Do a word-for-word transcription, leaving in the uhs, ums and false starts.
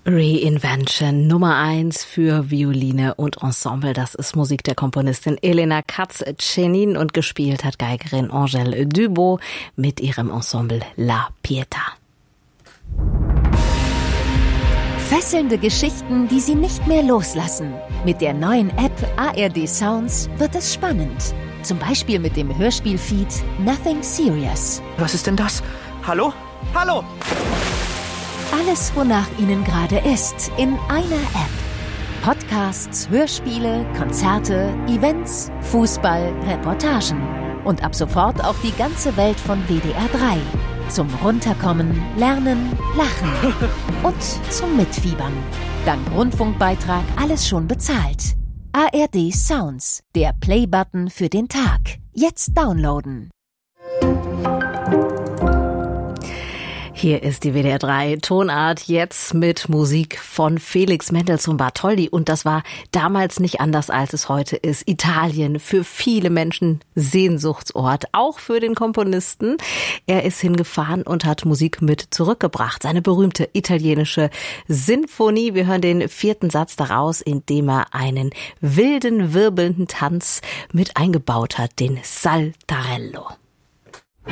Reinvention Nummer eins für Violine und Ensemble. Das ist Musik der Komponistin Elena Katz-Cenin und gespielt hat Geigerin Angèle Dubot mit ihrem Ensemble La Pietà. Fesselnde Geschichten, die Sie nicht mehr loslassen. Mit der neuen App A R D Sounds wird es spannend. Zum Beispiel mit dem Hörspielfeed Nothing Serious. Was ist denn das? Hallo? Hallo! Alles, wonach Ihnen gerade ist, in einer App. Podcasts, Hörspiele, Konzerte, Events, Fußball, Reportagen. Und ab sofort auch die ganze Welt von W D R drei. Zum Runterkommen, Lernen, Lachen und zum Mitfiebern. Dank Rundfunkbeitrag alles schon bezahlt. A R D Sounds, der Play-Button für den Tag. Jetzt downloaden. Hier ist die W D R drei Tonart, jetzt mit Musik von Felix Mendelssohn Bartholdy. Und das war damals nicht anders, als es heute ist. Italien, für viele Menschen Sehnsuchtsort, auch für den Komponisten. Er ist hingefahren und hat Musik mit zurückgebracht. Seine berühmte italienische Sinfonie. Wir hören den vierten Satz daraus, in dem er einen wilden, wirbelnden Tanz mit eingebaut hat, den Saltarello.